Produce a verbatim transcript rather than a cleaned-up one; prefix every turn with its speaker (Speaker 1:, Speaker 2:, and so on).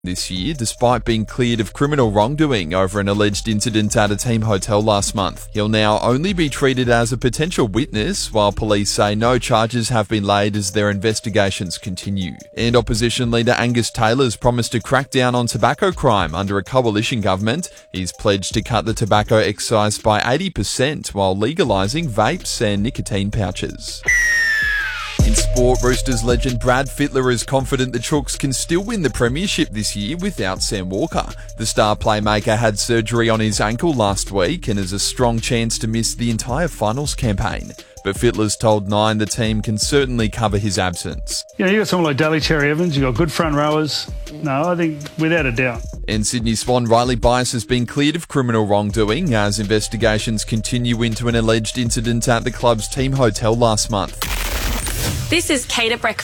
Speaker 1: this year, despite being cleared of criminal wrongdoing over an alleged incident at a team hotel last month. He'll now only be treated as a potential witness, while police say no charges have been laid as their investigations continue. And opposition leader Angus Taylor's promised to crack down on tobacco crime under a coalition government. He's pledged to cut the tobacco excise by eighty percent while legalising vapes and nicotine pouches. In sport, Roosters legend Brad Fittler is confident the Chooks can still win the premiership this year without Sam Walker. The star playmaker had surgery on his ankle last week and has a strong chance to miss the entire finals campaign. But Fittler's told Nine the team can certainly cover his absence.
Speaker 2: You know, you've got someone like Daly Cherry Evans, you've got good front rowers. No, I think without a doubt.
Speaker 1: And Sydney Swan Riley Bias has been cleared of criminal wrongdoing as investigations continue into an alleged incident at the club's team hotel last month.
Speaker 3: This is Kate at Breakfast.